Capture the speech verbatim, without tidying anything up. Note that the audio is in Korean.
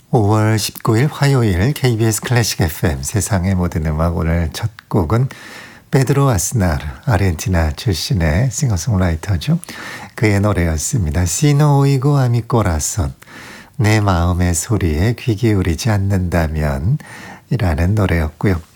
오월 십구일 화요일 케이비에스 클래식 에프엠 세상의 모든 음악. 오늘 첫 곡은 페드로 아스나르, 아르헨티나 출신의 싱어송라이터죠. 그의 노래였습니다. 시노 오이고 아미 꼬라손, 내 마음의 소리에 귀 기울이지 않는다면 이라는 노래였고요.